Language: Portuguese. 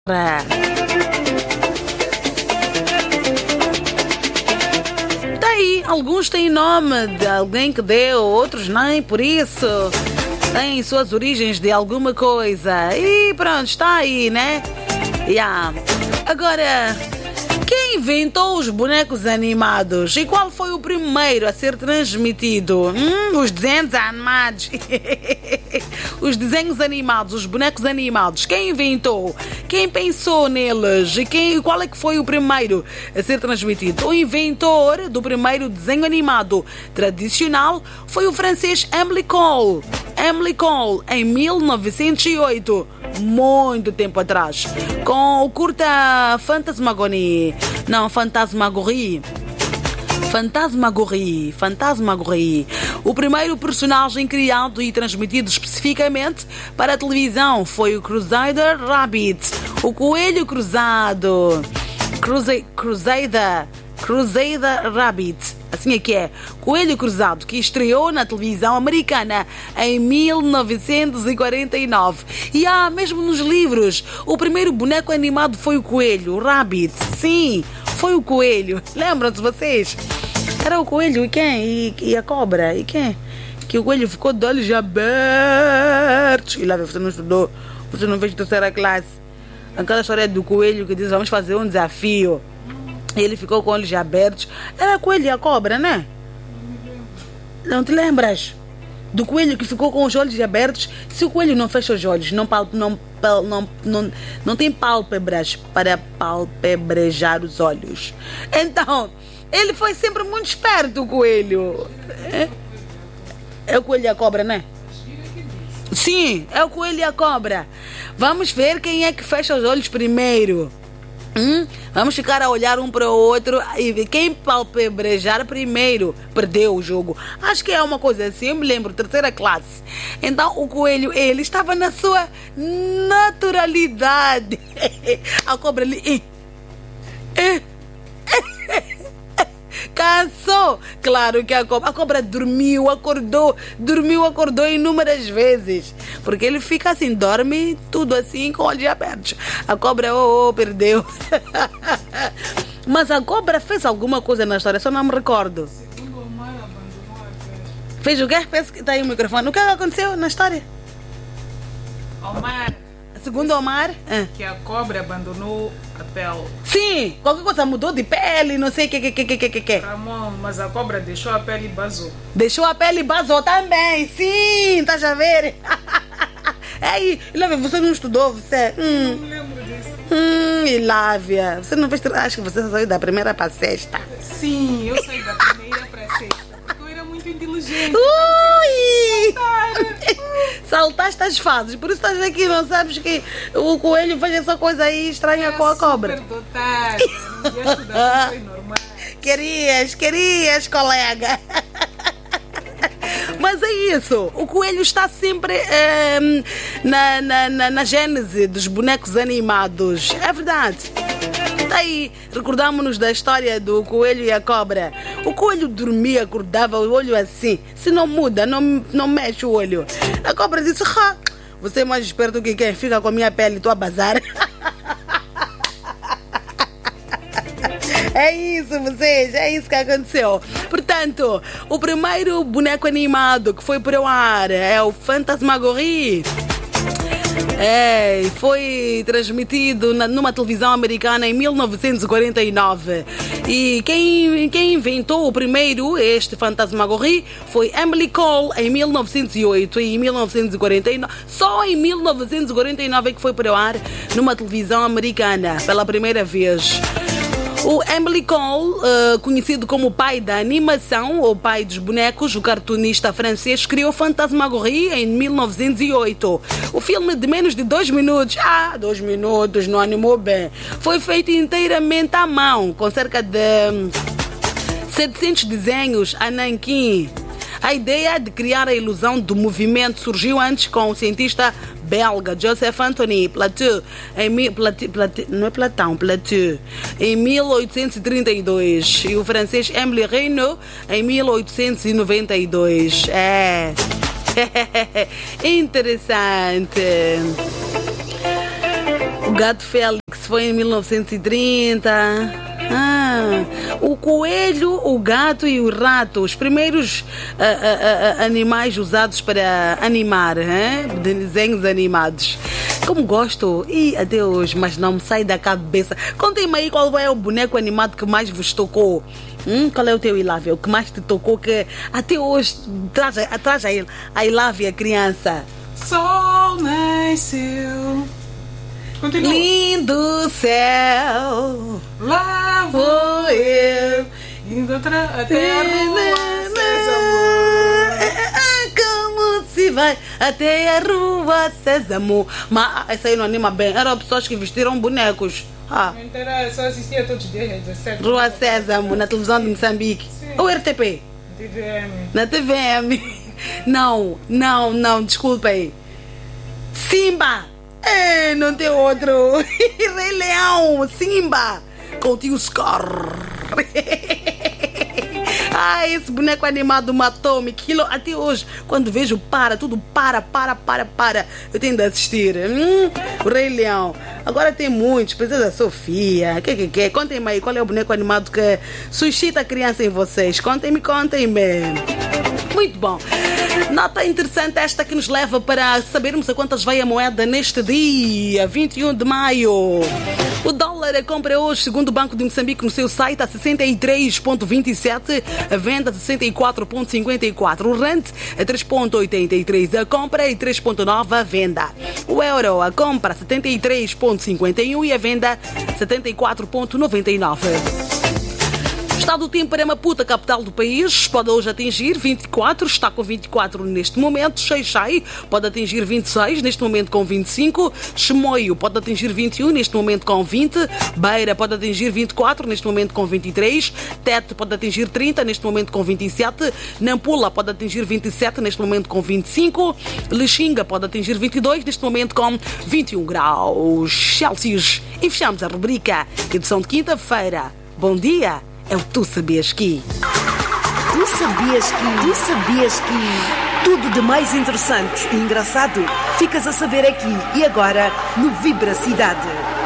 Daí, alguns têm nome de alguém que deu, outros nem por isso. Têm suas origens de alguma coisa. E pronto, está aí, né? Agora, quem inventou os bonecos animados? E qual foi o primeiro a ser transmitido? Os desenhos animados. Os desenhos animados, os bonecos animados. Quem inventou? Quem pensou neles? E qual é que foi o primeiro a ser transmitido? O inventor do primeiro desenho animado tradicional foi o francês Emily Cole. Emily Cole, em 1908, muito tempo atrás, com o curta Fantasmagorie. O primeiro personagem criado e transmitido especificamente para a televisão foi o Crusader Rabbit, o coelho cruzado. Crusader Rabbit, assim é que é, coelho cruzado, que estreou na televisão americana em 1949. E mesmo nos livros, o primeiro boneco animado foi o coelho, o Rabbit. Sim, foi o coelho. Lembram-se vocês? Era o coelho e quem? E a cobra? E quem? Que o coelho ficou de olhos abertos. E lá você não estudou, você não fez terceira classe. Aquela história do coelho que diz: vamos fazer um desafio. E ele ficou com olhos abertos. Era o coelho e a cobra, né? Não te lembras? Do coelho que ficou com os olhos abertos. Se o coelho não fecha os olhos, não tem pálpebras para palpebrejar os olhos. Então, ele foi sempre muito esperto, o coelho. É o coelho e a cobra, né? Sim, é o coelho e a cobra. Vamos ver quem é que fecha os olhos primeiro. Vamos ficar a olhar um para o outro e ver quem palpebrejar primeiro perdeu o jogo. Acho que é uma coisa assim, eu me lembro, terceira classe. Então o coelho, ele estava na sua naturalidade. A cobra ali cansou. Claro que a cobra dormiu, acordou inúmeras vezes. Porque ele fica assim, dorme tudo assim com olhos abertos. A cobra, perdeu. Mas a cobra fez alguma coisa na história, só não me recordo. Segundo o Omar, abandonou a pele. Fez o quê? Penso que está aí o microfone. O que aconteceu na história? Omar. Segundo Omar, que a cobra abandonou a pele. Sim, qualquer coisa mudou de pele, não sei o que. Ramon, mas a cobra deixou a pele e basou. Deixou a pele e basou também, sim, estás a ver? Ei, Lávia, você não estudou, você? Não me lembro disso. E Lávia, você não fez, acho que você saiu da primeira para a sexta. Sim, eu saí da primeira para a sexta, porque eu era muito inteligente. Ui! Saltaste as fases, por isso estás aqui, não sabes que o coelho faz essa coisa aí estranha com a cobra. Superdotada, não ia estudar, foi normal. Querias, colega. Mas é isso, o coelho está sempre na gênese dos bonecos animados, é verdade. Daí, recordamos-nos da história do coelho e a cobra. O coelho dormia, acordava, o olho assim. Se não muda, não mexe o olho. A cobra disse: você é mais esperto que quem? Fica com a minha pele, estou a bazar. É isso, vocês, é isso que aconteceu. Portanto, o primeiro boneco animado que foi para o ar é o Fantasmagorie. Foi transmitido numa televisão americana em 1949. E quem inventou o primeiro, este Fantasmagorie, foi Emily Cole em 1908 e em 1949. Só em 1949 é que foi para o ar numa televisão americana pela primeira vez. O Emily Cole, conhecido como o pai da animação, ou pai dos bonecos, o cartunista francês, criou Fantasmagorie em 1908. O filme de menos de 2 minutos, 2 minutos, não animou bem, foi feito inteiramente à mão, com cerca de 700 desenhos a nanquim. A ideia de criar a ilusão do movimento surgiu antes com o cientista belga Joseph Anthony Plateau, em 1832, e o francês Émile Reynaud em 1892. Interessante. gato Félix foi em 1930. O coelho, o gato e o rato, os primeiros animais usados para animar, de desenhos animados. Como gosto, e até hoje, mas não me sai da cabeça. Contem-me aí qual é o boneco animado que mais vos tocou. Qual é o teu Ilávia? O que mais te tocou que até hoje traz a Ilávia criança? Sol nasceu. Continua. Lindo céu, Lá vou eu, indo até a rua Sésamo. Como se vai até a rua Sésamo. Mas essa aí não anima bem. Eram pessoas que vestiram bonecos. Eu só assistia todos os dias, 17. Rua Sésamo, na televisão de Moçambique. Sim. Ou RTP? TVM. Na TVM. Não, desculpem. Simba! Não tem outro. Rei Leão, Simba, com o tio Scar. Esse boneco animado matou-me. Aquilo até hoje, quando vejo tudo para. Eu tenho de assistir. O Rei Leão. Agora tem muitos. Princesa Sofia. Que? Contem-me aí, qual é o boneco animado que suscita a criança em vocês? Contem-me. Muito bom. Nota interessante esta que nos leva para sabermos a quantas vai a moeda neste dia, 21 de maio. O dólar compra hoje, segundo o Banco de Moçambique, no seu site, a 63,27, a venda a 64,54. O rand a 3,83 a compra e 3,9 a venda. O euro a compra 73,51 e a venda 74,99. O estado do tempo para Maputo, capital do país, pode hoje atingir 24, está com 24 neste momento. Xai-Xai pode atingir 26, neste momento com 25. Chimoio pode atingir 21, neste momento com 20. Beira pode atingir 24, neste momento com 23. Tete pode atingir 30, neste momento com 27. Nampula pode atingir 27, neste momento com 25. Lixinga pode atingir 22, neste momento com 21 graus Celsius. E fechamos a rubrica edição de quinta-feira. Bom dia! É o Tu Sabias Que. Tu sabias que tudo de mais interessante e engraçado ficas a saber aqui e agora no Vibra Cidade.